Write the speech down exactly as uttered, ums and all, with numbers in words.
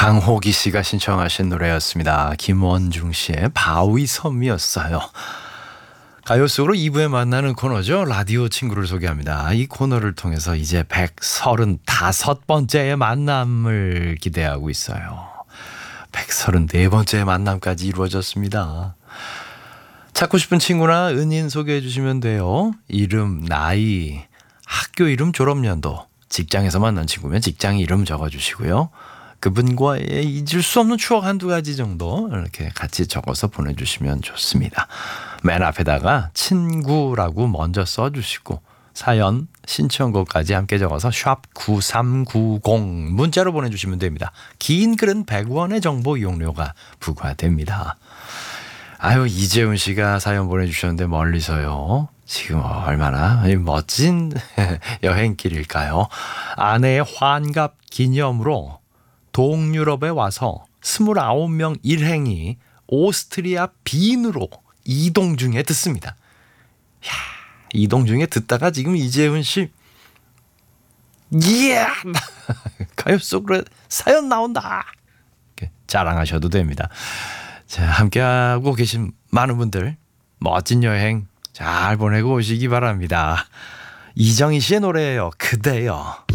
강호기 씨가 신청하신 노래였습니다. 김원중 씨의 바위 섬이었어요. 가요 속으로 이 부에 만나는 코너죠. 라디오 친구를 소개합니다. 이 코너를 통해서 이제 백삼십오 번째의 만남을 기대하고 있어요. 백삼십사 번째의 만남까지 이루어졌습니다. 찾고 싶은 친구나 은인 소개해 주시면 돼요. 이름, 나이, 학교 이름, 졸업연도, 직장에서 만난 친구면 직장 이름 적어주시고요. 그분과의 잊을 수 없는 추억 한두 가지 정도 이렇게 같이 적어서 보내주시면 좋습니다. 맨 앞에다가 친구라고 먼저 써주시고 사연, 신청곡까지 함께 적어서 샵 구삼구공 문자로 보내주시면 됩니다. 긴 글은 백 원의 정보 이용료가 부과됩니다. 아유, 이재훈 씨가 사연 보내주셨는데 멀리서요. 지금 얼마나 멋진 여행길일까요? 아내의 환갑 기념으로 동유럽에 와서 스물아홉 명 일행이 오스트리아 빈으로 이동 중에 듣습니다. 이야, 이동 중에 듣다가 지금 이재훈 씨 이야 가요 속으로 사연 나온다 이렇게 자랑하셔도 됩니다. 자, 함께하고 계신 많은 분들 멋진 여행 잘 보내고 오시기 바랍니다. 이정희 씨의 노래예요. 그대여.